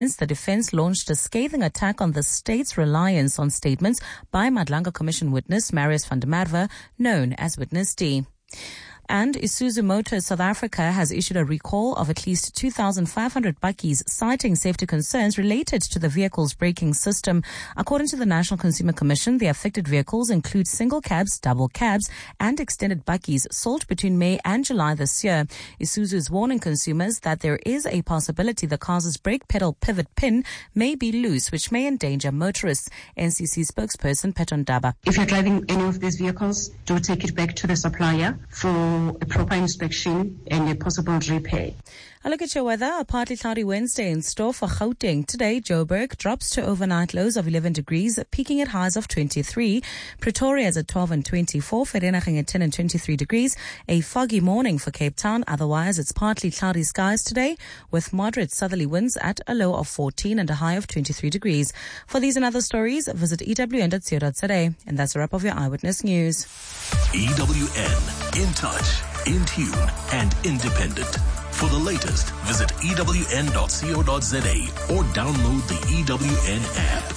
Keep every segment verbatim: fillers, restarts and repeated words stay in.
The defense launched a scathing attack on the state's reliance on statements by Madlanga Commission witness Marius van der Merwe, known as Witness D. And Isuzu Motors South Africa has issued a recall of at least two thousand five hundred bakkies, citing safety concerns related to the vehicle's braking system. According to the National Consumer Commission, the affected vehicles include single cabs, double cabs, and extended bakkies sold between May and July this year. Isuzu is warning consumers that there is a possibility the car's brake pedal pivot pin may be loose, which may endanger motorists. N C C spokesperson Peton Daba. If you're driving any of these vehicles, do take it back to the supplier for a proper inspection and a possible repair. A look at your weather. A partly cloudy Wednesday in store for Gauteng. Today, Joburg drops to overnight lows of eleven degrees, peaking at highs of twenty-three. Pretoria is at twelve and twenty-four. Vereeniging at ten and twenty-three degrees. A foggy morning for Cape Town. Otherwise, it's partly cloudy skies today with moderate southerly winds at a low of fourteen and a high of twenty-three degrees. For these and other stories, visit E W N dot co dot za. And that's a wrap of your Eyewitness News. E W N, in touch, in tune, and independent. For the latest, visit E W N dot co dot za or download the E W N app.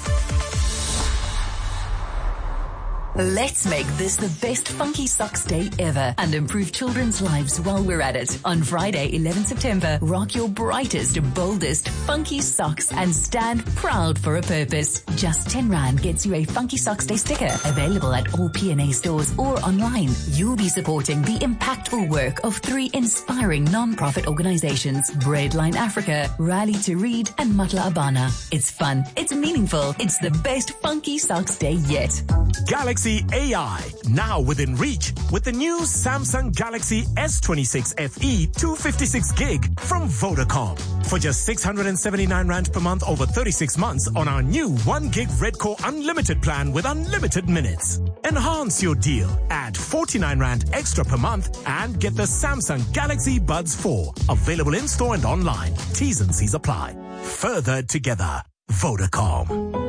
Let's make this the best Funky Socks Day ever and improve children's lives while we're at it. On Friday, eleventh September, rock your brightest, boldest Funky Socks and stand proud for a purpose. Just ten rand gets you a Funky Socks Day sticker, available at all P and A stores or online. You'll be supporting the impactful work of three inspiring non-profit organizations, Breadline Africa, Rally to Read, and Matla Abana. It's fun, it's meaningful, it's the best Funky Socks Day yet. Galaxy A I, now within reach with the new Samsung Galaxy S twenty-six F E two fifty-six gig from Vodacom. For just six hundred seventy-nine rand per month over thirty-six months on our new one gig Red Core Unlimited plan with unlimited minutes. Enhance your deal. Add forty-nine rand extra per month and get the Samsung Galaxy Buds four. Available in store and online. T's and C's apply. Further together. Vodacom.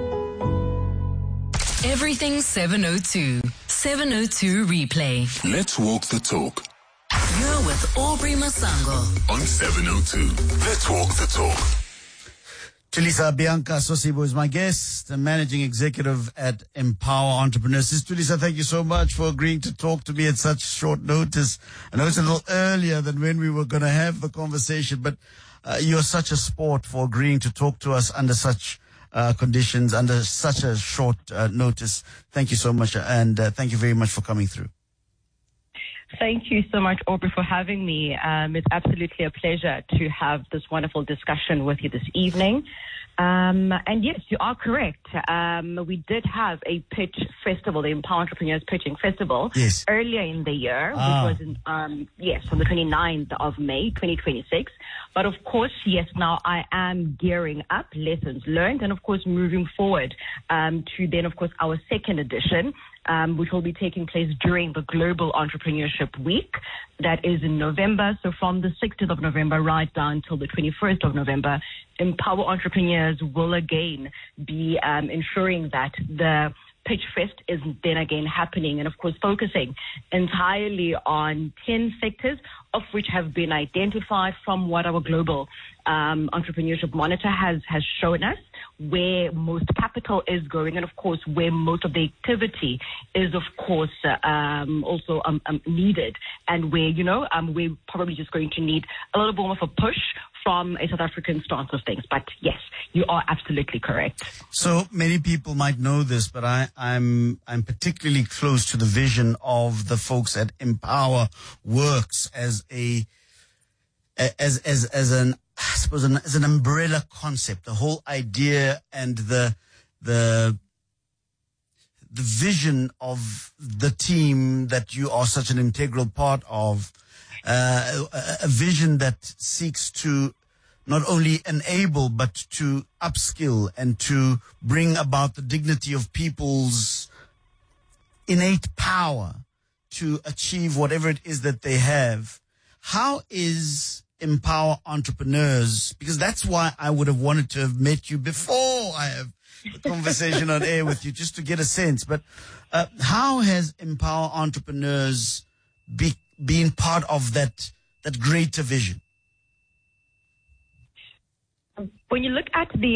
Everything seven oh two. seven oh two Replay. Let's walk the talk. You're with Aubrey Masango. On seven oh two. Let's walk the talk. Tulisa Bianca Sosibo is my guest, the managing executive at Empower Entrepreneurs. Tulisa, thank you so much for agreeing to talk to me at such short notice. I know it's a little earlier than when we were going to have the conversation, but uh, you're such a sport for agreeing to talk to us under such Uh, conditions, under such a short uh, notice. Thank you so much, and uh, thank you very much for coming through. Thank you so much, Aubrey, for having me. Um, it's absolutely a pleasure to have this wonderful discussion with you this evening. Um, and yes, you are correct. Um, we did have a pitch festival, the Empower Entrepreneurs Pitching Festival, yes, earlier in the year, ah. which was, in, um, yes, on the twenty-ninth of May, twenty twenty-six. But of course, yes, now I am gearing up, lessons learned, and of course, moving forward um, to then, of course, our second edition, um, which will be taking place during the Global Entrepreneurship Week. That is in November. So from the sixteenth of November right down till the twenty-first of November, Empower Entrepreneurs will again be um, ensuring that the Pitch Fest is then again happening, and of course focusing entirely on ten sectors, of which have been identified from what our global um, entrepreneurship monitor has, has shown us, where most capital is going, and of course where most of the activity is, of course, uh, um, also um, um, needed, and where, you know, um, we're probably just going to need a little more of a push from a South African stance of things. But yes, you are absolutely correct. So many people might know this, but I, I'm I'm particularly close to the vision of the folks at Empower Works as a as as as an I suppose an, as an umbrella concept. The whole idea and the the the vision of the team that you are such an integral part of. Uh, a, a vision that seeks to not only enable but to upskill and to bring about the dignity of people's innate power to achieve whatever it is that they have. How is Empower Entrepreneurs, because that's why I would have wanted to have met you before I have the conversation on air with you, just to get a sense, but uh, how has Empower Entrepreneurs be being part of that that greater vision? when you look at the